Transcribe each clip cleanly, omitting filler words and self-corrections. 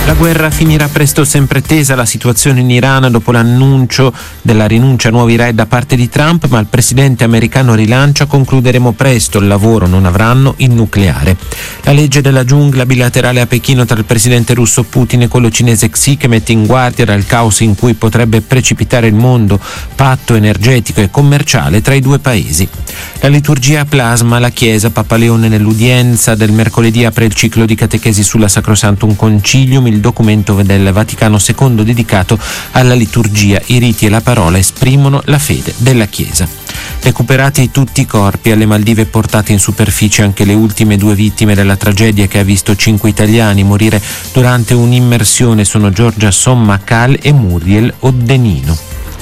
La guerra finirà presto, sempre tesa la situazione in Iran dopo l'annuncio della rinuncia a nuovi raid da parte di Trump, ma il presidente americano rilancia: concluderemo presto il lavoro, non avranno il nucleare. La legge della giungla bilaterale a Pechino tra il presidente russo Putin e quello cinese Xi, che mette in guardia dal caos in cui potrebbe precipitare il mondo, patto energetico e commerciale tra i due paesi. La liturgia a plasma, la Chiesa, Papa Leone nell'udienza del mercoledì apre il ciclo di catechesi sulla Sacrosanctum Concilium, il documento del Vaticano II dedicato alla liturgia. I riti e la parola esprimono la fede della Chiesa. Recuperati tutti i corpi, alle Maldive portate in superficie anche le ultime 2 vittime della tragedia che ha visto 5 italiani morire durante un'immersione. Sono Giorgia Sommakal e Muriel Oddenino.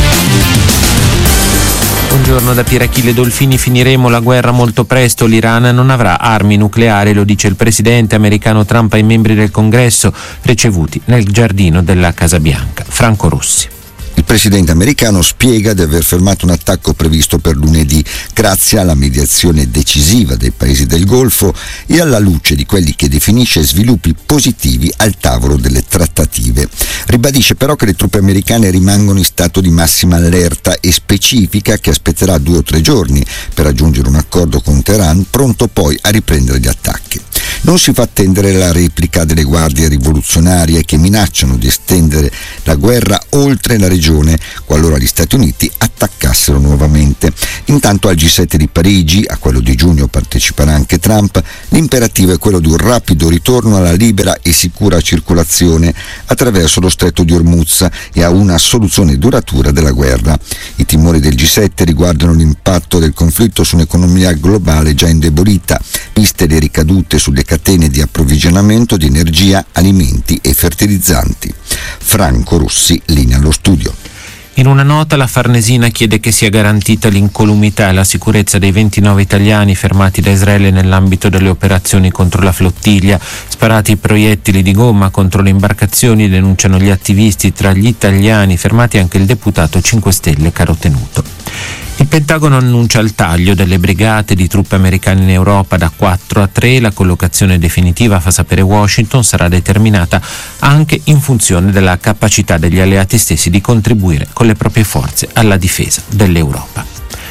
Buongiorno da Pier Achille Dolfini. Finiremo la guerra molto presto, l'Iran non avrà armi nucleari, lo dice il presidente americano Trump ai membri del Congresso ricevuti nel giardino della Casa Bianca. Franco Rossi. Il presidente americano spiega di aver fermato un attacco previsto per lunedì grazie alla mediazione decisiva dei paesi del Golfo e alla luce di quelli che definisce sviluppi positivi al tavolo delle trattative. Ribadisce però che le truppe americane rimangono in stato di massima allerta e specifica che aspetterà 2 o 3 giorni per raggiungere un accordo con Teheran, pronto poi a riprendere gli attacchi. Non si fa attendere la replica delle guardie rivoluzionarie che minacciano di estendere la guerra oltre la regione qualora gli Stati Uniti attaccassero nuovamente. Intanto al G7 di Parigi, a quello di giugno parteciperà anche Trump, l'imperativo è quello di un rapido ritorno alla libera e sicura circolazione attraverso lo stretto di Hormuz e a una soluzione duratura della guerra. I timori del G7 riguardano l'impatto del conflitto su un'economia globale già indebolita, viste le ricadute sulle catene di approvvigionamento di energia, alimenti e fertilizzanti. Franco Rossi, linea allo studio. In una nota la Farnesina chiede che sia garantita l'incolumità e la sicurezza dei 29 italiani fermati da Israele nell'ambito delle operazioni contro la flottiglia. Sparati proiettili di gomma contro le imbarcazioni, denunciano gli attivisti. Tra gli italiani fermati anche il deputato 5 Stelle Carotenuto. Il Pentagono annuncia il taglio delle brigate di truppe americane in Europa da 4 a 3. La collocazione definitiva, fa sapere Washington, sarà determinata anche in funzione della capacità degli alleati stessi di contribuire con le proprie forze alla difesa dell'Europa.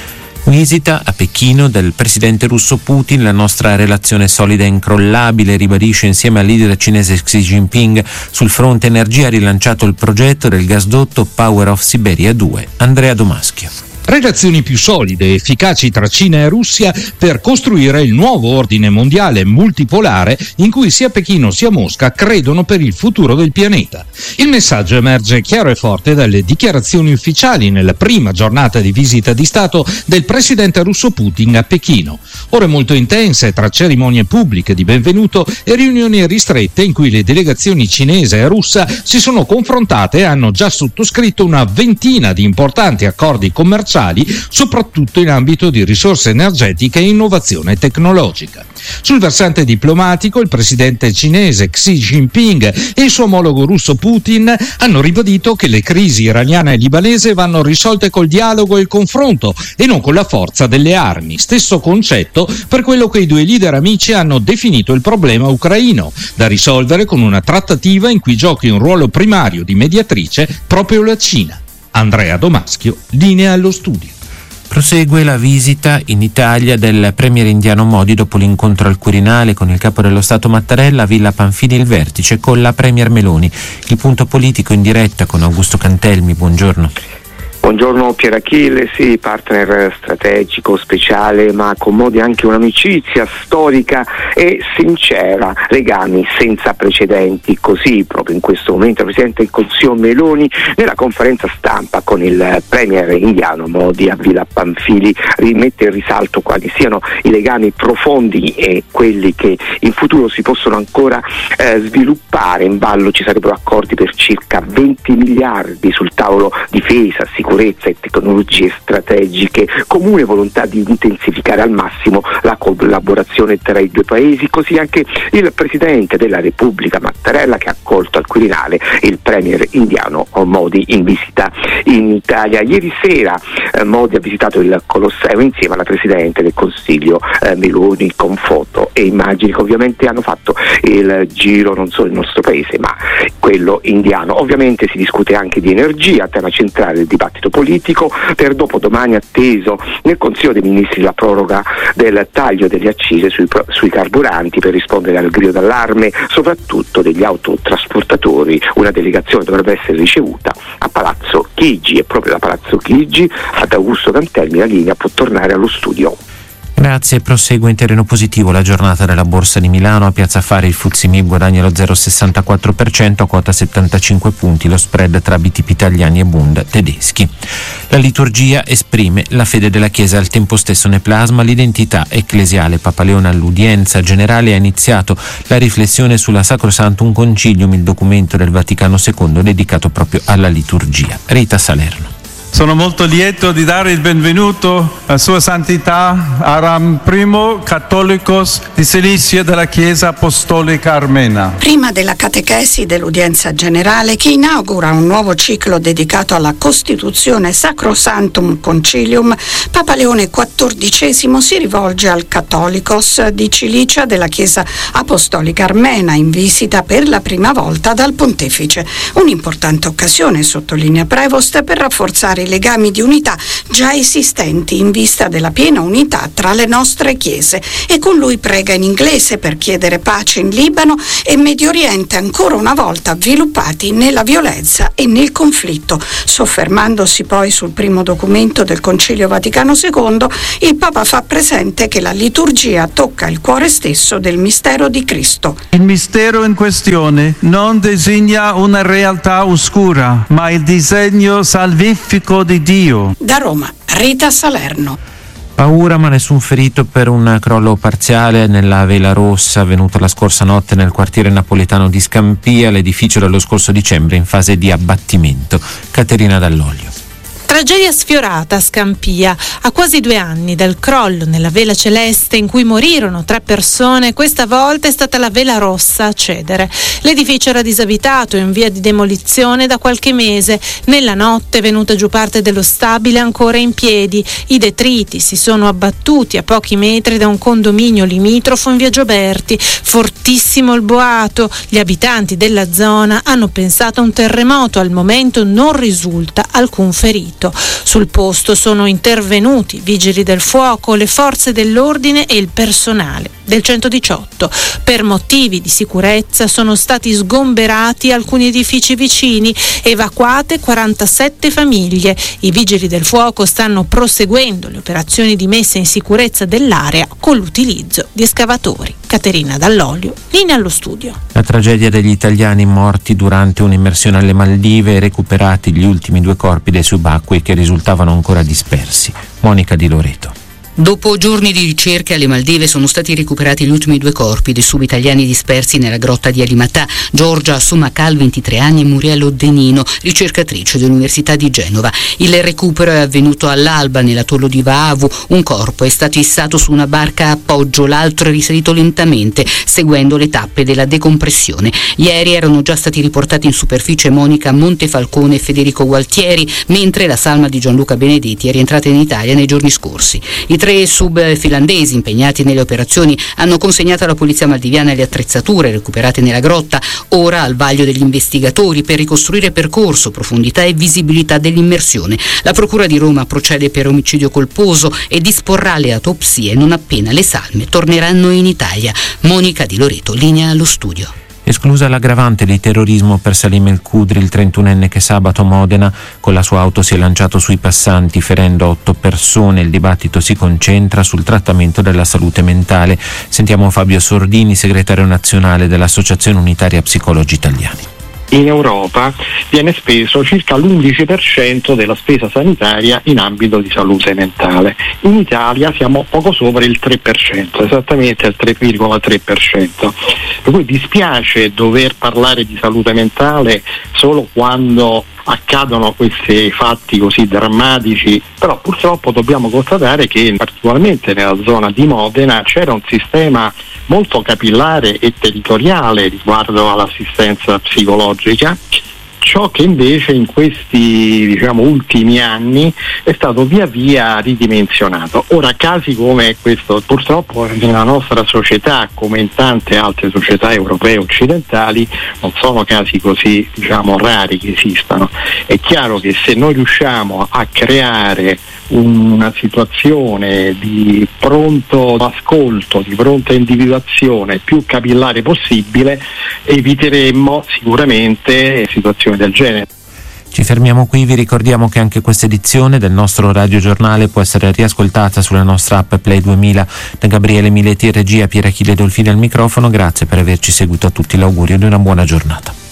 Visita a Pechino del presidente russo Putin. La nostra relazione solida e incrollabile, ribadisce insieme al leader cinese Xi Jinping. Sul fronte energia ha rilanciato il progetto del gasdotto Power of Siberia 2. Andrea Domaschio. Relazioni più solide e efficaci tra Cina e Russia per costruire il nuovo ordine mondiale multipolare in cui sia Pechino sia Mosca credono per il futuro del pianeta. Il messaggio emerge chiaro e forte dalle dichiarazioni ufficiali nella prima giornata di visita di Stato del presidente russo Putin a Pechino. Ore molto intense tra cerimonie pubbliche di benvenuto e riunioni ristrette in cui le delegazioni cinese e russa si sono confrontate e hanno già sottoscritto una ventina di importanti accordi commerciali, soprattutto in ambito di risorse energetiche e innovazione tecnologica. Sul versante diplomatico, il presidente cinese Xi Jinping e il suo omologo russo Putin hanno ribadito che le crisi iraniana e libanese vanno risolte col dialogo e il confronto e non con la forza delle armi, stesso concetto per quello che i due leader amici hanno definito il problema ucraino, da risolvere con una trattativa in cui giochi un ruolo primario di mediatrice proprio la Cina. Andrea Domaschio, linea allo studio. Prosegue la visita in Italia del premier indiano Modi dopo l'incontro al Quirinale con il capo dello Stato Mattarella. A Villa Pamphili il vertice con la premier Meloni. Il punto politico in diretta con Augusto Cantelmi. Buongiorno. Buongiorno Pier Achille, sì, partner strategico, speciale, ma con Modi anche un'amicizia storica e sincera, legami senza precedenti. Così proprio in questo momento il Presidente del Consiglio Meloni nella conferenza stampa con il premier indiano Modi a Villa Pamphili rimette in risalto quali siano i legami profondi e quelli che in futuro si possono ancora sviluppare. In ballo ci sarebbero accordi per circa 20 miliardi sul tavolo difesa, sicurezza sicurezza e tecnologie strategiche, comune volontà di intensificare al massimo la collaborazione tra i due paesi, così anche il Presidente della Repubblica Mattarella, che ha accolto al Quirinale il premier indiano Modi in visita in Italia. Ieri sera Modi ha visitato il Colosseo insieme alla Presidente del Consiglio Meloni, con foto e immagini che ovviamente hanno fatto il giro non solo del nostro paese ma quello indiano. Ovviamente si discute anche di energia, tema centrale del dibattito politico. Per dopodomani atteso nel Consiglio dei Ministri la proroga del taglio delle accise sui carburanti per rispondere al grido d'allarme soprattutto degli autotrasportatori. Una delegazione dovrebbe essere ricevuta a Palazzo Chigi e proprio da Palazzo Chigi ad Augusto Cantelmi la linea può tornare allo studio. Grazie, prosegue in terreno positivo la giornata della Borsa di Milano. A Piazza Affari il FTSE MIB guadagna lo 0,64% a quota 75 punti, lo spread tra BTP italiani e Bund tedeschi. La liturgia esprime la fede della Chiesa, al tempo stesso ne plasma l'identità ecclesiale. Papa Leone all'udienza generale ha iniziato la riflessione sulla Sacrosanctum Concilium, il documento del Vaticano II dedicato proprio alla liturgia. Rita Salerno. Sono molto lieto di dare il benvenuto a Sua Santità Aram I, Catholicos di Cilicia della Chiesa Apostolica Armena. Prima della catechesi dell'udienza generale, che inaugura un nuovo ciclo dedicato alla Costituzione Sacrosanctum Concilium, Papa Leone XIV si rivolge al Catholicos di Cilicia della Chiesa Apostolica Armena, in visita per la prima volta dal Pontefice. Un'importante occasione, sottolinea Prevost, per rafforzare i legami di unità già esistenti in vista della piena unità tra le nostre chiese, e con lui prega in inglese per chiedere pace in Libano e Medio Oriente, ancora una volta avviluppati nella violenza e nel conflitto. Soffermandosi poi sul primo documento del Concilio Vaticano II, il Papa fa presente che la liturgia tocca il cuore stesso del mistero di Cristo. Il mistero in questione non designa una realtà oscura, ma il disegno salvifico di Dio. Da Roma, Rita Salerno. Paura ma nessun ferito per un crollo parziale nella Vela Rossa avvenuto la scorsa notte nel quartiere napoletano di Scampia, l'edificio dello scorso dicembre in fase di abbattimento. Caterina Dall'Olio. Tragedia sfiorata a Scampia. A quasi 2 anni dal crollo nella Vela Celeste in cui morirono 3 persone, questa volta è stata la Vela Rossa a cedere. L'edificio era disabitato, in via di demolizione da qualche mese. Nella notte è venuta giù parte dello stabile ancora in piedi. I detriti si sono abbattuti a pochi metri da un condominio limitrofo in via Gioberti. Fortissimo il boato. Gli abitanti della zona hanno pensato a un terremoto. Al momento non risulta alcun ferito. Sul posto sono intervenuti vigili del fuoco, le forze dell'ordine e il personale del 118. Per motivi di sicurezza sono stati sgomberati alcuni edifici vicini, evacuate 47 famiglie. I vigili del fuoco stanno proseguendo le operazioni di messa in sicurezza dell'area con l'utilizzo di escavatori. Caterina Dall'Olio, linea allo studio. La tragedia degli italiani morti durante un'immersione alle Maldive e recuperati gli ultimi 2 corpi dei subacquei che risultavano ancora dispersi. Monica Di Loreto. Dopo giorni di ricerche alle Maldive sono stati recuperati gli ultimi 2 corpi dei subitaliani dispersi nella grotta di Alimatà, Giorgia Sumacal, 23 anni, e Muriello Denino, ricercatrice dell'Università di Genova. Il recupero è avvenuto all'alba nell'atollo di Vaavu. Un corpo è stato issato su una barca a appoggio, l'altro è risalito lentamente, seguendo le tappe della decompressione. Ieri erano già stati riportati in superficie Monica Montefalcone e Federico Gualtieri, mentre la salma di Gianluca Benedetti è rientrata in Italia nei giorni scorsi. I 3 sub finlandesi impegnati nelle operazioni hanno consegnato alla polizia maldiviana le attrezzature recuperate nella grotta, ora al vaglio degli investigatori per ricostruire percorso, profondità e visibilità dell'immersione. La Procura di Roma procede per omicidio colposo e disporrà le autopsie non appena le salme torneranno in Italia. Monica Di Loreto, linea allo studio. Esclusa l'aggravante di terrorismo per Salim El Khudri, il 31enne che sabato a Modena con la sua auto si è lanciato sui passanti ferendo 8 persone. Il dibattito si concentra sul trattamento della salute mentale. Sentiamo Fabio Sordini, segretario nazionale dell'Associazione Unitaria Psicologi Italiani. In Europa viene speso circa l'11% della spesa sanitaria in ambito di salute mentale. In Italia siamo poco sopra il 3%, esattamente il 3,3%. Per cui dispiace dover parlare di salute mentale solo quando accadono questi fatti così drammatici, però purtroppo dobbiamo constatare che particolarmente nella zona di Modena c'era un sistema molto capillare e territoriale riguardo all'assistenza psicologica, ciò che invece in questi ultimi anni è stato via via ridimensionato. Ora, casi come questo purtroppo nella nostra società, come in tante altre società europee e occidentali, non sono casi così rari che esistano. È chiaro che se noi riusciamo a creare una situazione di pronto ascolto, di pronta individuazione più capillare possibile, eviteremmo sicuramente situazioni del genere. Ci fermiamo qui, vi ricordiamo che anche questa edizione del nostro radiogiornale può essere riascoltata sulla nostra app Play 2000. Da Gabriele Mileti in regia, Pier Achille Dolfini al microfono, grazie per averci seguito a tutti, l'augurio di una buona giornata.